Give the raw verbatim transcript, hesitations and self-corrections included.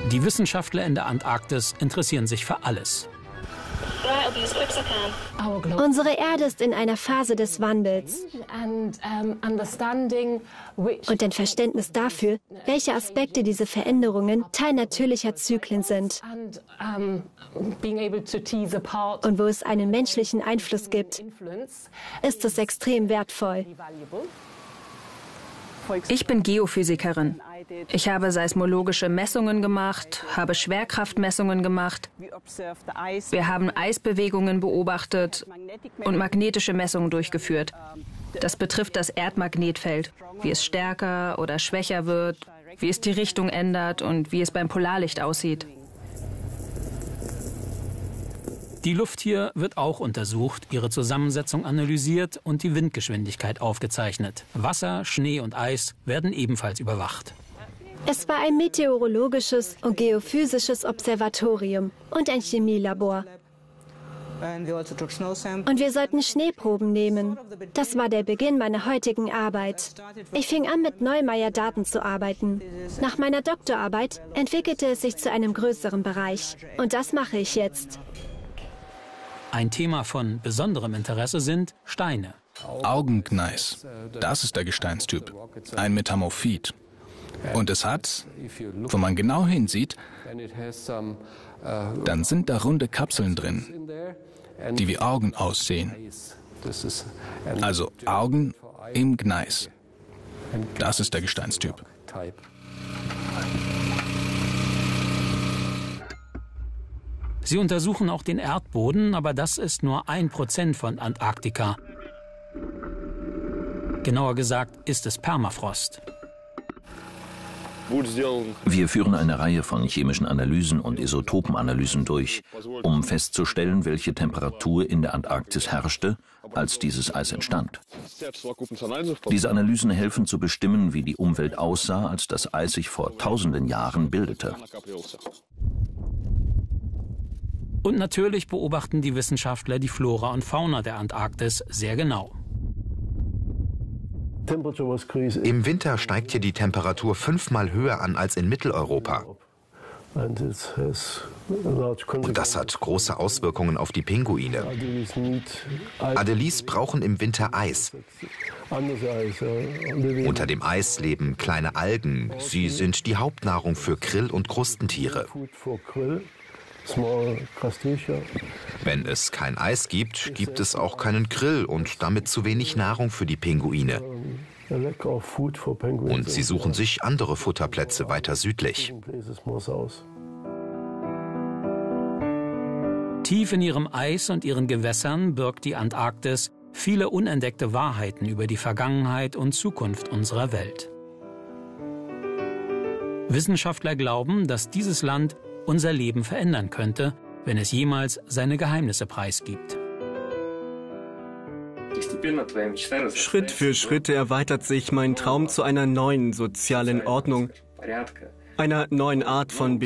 Die Wissenschaftler in der Antarktis interessieren sich für alles. Unsere Erde ist in einer Phase des Wandels. Und ein Verständnis dafür, welche Aspekte diese Veränderungen Teil natürlicher Zyklen sind. Und wo es einen menschlichen Einfluss gibt, ist es extrem wertvoll. Ich bin Geophysikerin. Ich habe seismologische Messungen gemacht, habe Schwerkraftmessungen gemacht. Wir haben Eisbewegungen beobachtet und magnetische Messungen durchgeführt. Das betrifft das Erdmagnetfeld, wie es stärker oder schwächer wird, wie es die Richtung ändert und wie es beim Polarlicht aussieht. Die Luft hier wird auch untersucht, ihre Zusammensetzung analysiert und die Windgeschwindigkeit aufgezeichnet. Wasser, Schnee und Eis werden ebenfalls überwacht. Es war ein meteorologisches und geophysisches Observatorium und ein Chemielabor. Und wir sollten Schneeproben nehmen. Das war der Beginn meiner heutigen Arbeit. Ich fing an, mit Neumeier-Daten zu arbeiten. Nach meiner Doktorarbeit entwickelte es sich zu einem größeren Bereich. Und das mache ich jetzt. Ein Thema von besonderem Interesse sind Steine. Augengneis. Das ist der Gesteinstyp. Ein Metamorphit. Und es hat, wenn man genau hinsieht, dann sind da runde Kapseln drin, die wie Augen aussehen. Also Augen im Gneis. Das ist der Gesteinstyp. Sie untersuchen auch den Erdboden, aber das ist nur ein Prozent von Antarktika. Genauer gesagt ist es Permafrost. Wir führen eine Reihe von chemischen Analysen und Isotopenanalysen durch, um festzustellen, welche Temperatur in der Antarktis herrschte, als dieses Eis entstand. Diese Analysen helfen zu bestimmen, wie die Umwelt aussah, als das Eis sich vor tausenden Jahren bildete. Und natürlich beobachten die Wissenschaftler die Flora und Fauna der Antarktis sehr genau. Im Winter steigt hier die Temperatur fünfmal höher an als in Mitteleuropa. Und das hat große Auswirkungen auf die Pinguine. Adelis brauchen im Winter Eis. Unter dem Eis leben kleine Algen. Sie sind die Hauptnahrung für Krill- und Krustentiere. Wenn es kein Eis gibt, gibt es auch keinen Krill und damit zu wenig Nahrung für die Pinguine. Und sie suchen sich andere Futterplätze weiter südlich. Tief in ihrem Eis und ihren Gewässern birgt die Antarktis viele unentdeckte Wahrheiten über die Vergangenheit und Zukunft unserer Welt. Wissenschaftler glauben, dass dieses Land unser Leben verändern könnte, wenn es jemals seine Geheimnisse preisgibt. Schritt für Schritt erweitert sich mein Traum zu einer neuen sozialen Ordnung, einer neuen Art von Beziehung.